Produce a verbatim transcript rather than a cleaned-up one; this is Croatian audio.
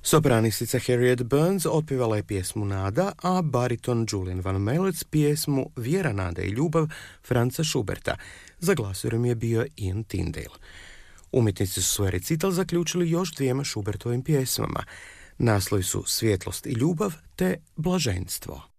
Sopranistica Harriet Burns otpjevala je pjesmu Nada, a bariton Julian Van Melec pjesmu Vjera, nada i ljubav Franza Schuberta. Za glasurom je bio Ian Tyndale. Umjetnici su svoj recital zaključili još dvijema Schubertovim pjesmama. Naslovi su Svjetlost i ljubav te Blaženstvo.